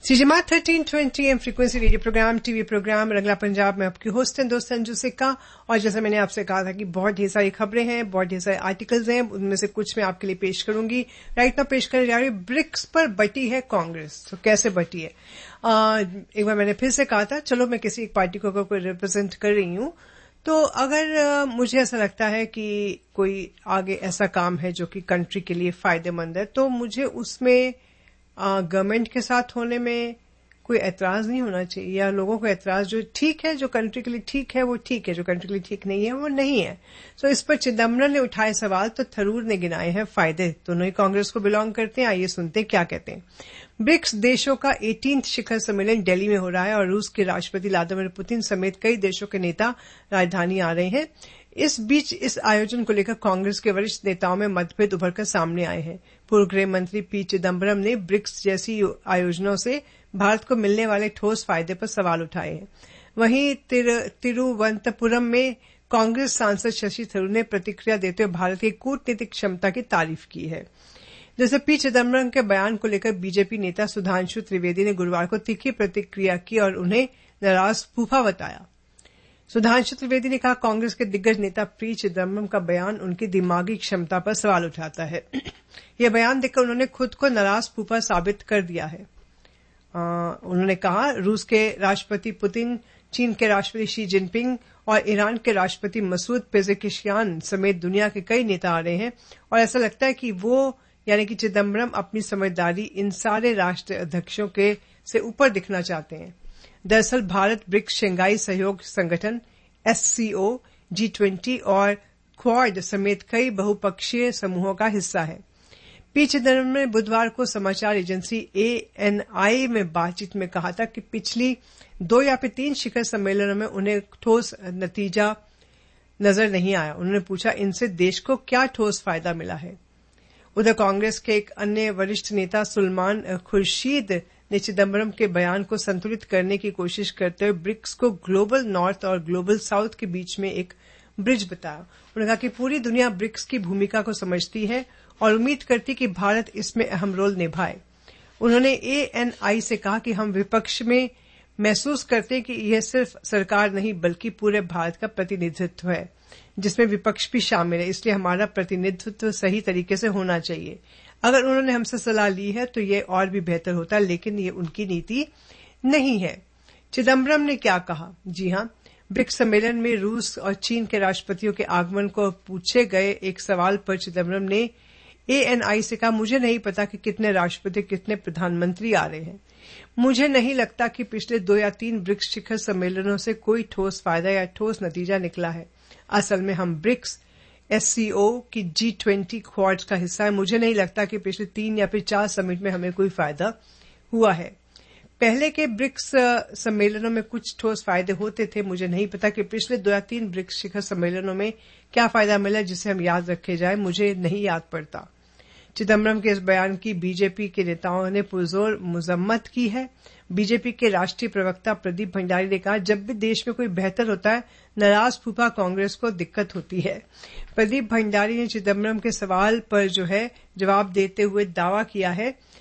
सीजमा 1320 M frequency radio programme TV programme Rangla Punjab में आपकी host हैं दोस्त संजू सिक्का। और जैसे मैंने आपसे कहा था कि बहुत ढेर सारी खबरें हैं, बहुत ढेर सारे आर्टिकल्स हैं, उनमें से कुछ मैं आपके लिए पेश करूंगी। राइट नाउ पेश करने जा रही हूँ, ब्रिक्स पर बटी है कांग्रेस। तो कैसे बटी है? एक बार मैंने फिर से कहा था, चलो मैं किसी एक पार्टी को रिप्रेजेंट कर रही हूँ, तो अगर मुझे ऐसा लगता है कि कोई आगे ऐसा काम है जो कि कंट्री के लिए फायदेमंद है, तो मुझे उसमें गवर्नमेंट के साथ होने में कोई ऐतराज नहीं होना चाहिए, या लोगों को ऐतराज जो ठीक है, जो कंट्री के लिए ठीक है वो ठीक है, जो कंट्री के लिए ठीक नहीं है वो नहीं है। सो इस पर चिदम्बरम ने उठाए सवाल तो थरूर ने गिनाए हैं फायदे। दोनों ही कांग्रेस को बिलोंग करते हैं। आइए सुनते हैं क्या कहते हैं। ब्रिक्स देशों का 18th शिखर सम्मेलन दिल्ली में हो रहा है और रूस के राष्ट्रपति व्लादिमीर पुतिन समेत कई देशों के नेता राजधानी आ रहे हैं। इस बीच इस आयोजन को लेकर कांग्रेस के वरिष्ठ नेताओं में मतभेद उभरकर सामने आए हैं। पूर्व गृह मंत्री पी चिदम्बरम ने ब्रिक्स जैसी आयोजनों से भारत को मिलने वाले ठोस फायदे पर सवाल उठाए हैं। वहीं तिरुवनंतपुरम में कांग्रेस सांसद शशि थरूर ने प्रतिक्रिया देते हुए भारत की कूटनीतिक क्षमता की तारीफ की है। जैसे पी चिदम्बरम के बयान को लेकर बीजेपी नेता सुधांशु त्रिवेदी ने गुरुवार को तीखी प्रतिक्रिया की और उन्हें नाराज फूफा बताया। सुधांशु त्रिवेदी ने कहा, कांग्रेस के दिग्गज नेता पी चिदम्बरम का बयान उनकी दिमागी क्षमता पर सवाल उठाता है। यह बयान देकर उन्होंने खुद को नाराज फूफा साबित कर दिया है। उन्होंने कहा, रूस के राष्ट्रपति पुतिन, चीन के राष्ट्रपति शी जिनपिंग और ईरान के राष्ट्रपति मसूद पेजेकिशियान समेत दुनिया के कई नेता आ रहे हैं और ऐसा लगता है कि वो यानी कि चिदम्बरम अपनी समझदारी इन सारे राष्ट्र अध्यक्षों के से ऊपर दिखना चाहते हैं। दरअसल भारत ब्रिक्स, शंघाई सहयोग संगठन, SCO, G20 और क्वाड समेत कई बहुपक्षीय समूहों का हिस्सा है। पी चिदम्बरम ने बुधवार को समाचार एजेंसी ANI में बातचीत में कहा था कि पिछली 2 या फिर 3 शिखर सम्मेलनों में उन्हें ठोस नतीजा नजर नहीं आया। उन्होंने पूछा, इनसे देश को क्या ठोस फायदा मिला है? उधर कांग्रेस के एक अन्य वरिष्ठ नेता सुलेमान खुर्शीद ने चिदम्बरम के बयान को संतुलित करने की कोशिश करते हुए ब्रिक्स को ग्लोबल नॉर्थ और ग्लोबल साउथ के बीच में एक ब्रिज बताया। उन्होंने कहा कि पूरी दुनिया ब्रिक्स की भूमिका को समझती है और उम्मीद करती कि भारत इसमें अहम रोल निभाए। उन्होंने ANI से कहा कि हम विपक्ष में महसूस करते हैं कि यह सिर्फ सरकार नहीं बल्कि पूरे भारत का प्रतिनिधित्व है, जिसमें विपक्ष भी शामिल है, इसलिए हमारा प्रतिनिधित्व सही तरीके से होना चाहिए। अगर उन्होंने हमसे सलाह ली है तो यह और भी बेहतर होता, लेकिन ये उनकी नीति नहीं है। चिदम्बरम ने क्या कहा? जी हां, ब्रिक्स सम्मेलन में रूस और चीन के राष्ट्रपतियों के आगमन को पूछे गए एक सवाल पर चिदम्बरम ने ANI से कहा, मुझे नहीं पता कि कितने राष्ट्रपति, कितने प्रधानमंत्री आ रहे हैं। मुझे नहीं लगता कि पिछले 2 या 3 ब्रिक्स शिखर सम्मेलनों से कोई ठोस फायदा या ठोस नतीजा निकला है। असल में हम ब्रिक्स, SCO की G20 क्वाड का हिस्सा है। मुझे नहीं लगता कि पिछले 3 या फिर 4 समिट में हमें कोई फायदा हुआ है। पहले के ब्रिक्स सम्मेलनों में कुछ ठोस फायदे होते थे। मुझे नहीं पता कि पिछले 2 या 3 ब्रिक्स शिखर सम्मेलनों में क्या फायदा मिला जिसे हम याद रखे जाए, मुझे नहीं याद पड़ता। चिदम्बरम के इस बयान की बीजेपी के नेताओं ने पुरजोर मजम्मत की है। बीजेपी के राष्ट्रीय प्रवक्ता प्रदीप भंडारी ने कहा, जब भी देश में कोई बेहतर होता है, नाराज फूफा कांग्रेस को दिक्कत होती है। प्रदीप भंडारी ने चिदम्बरम के सवाल पर जवाब देते हुए दावा किया है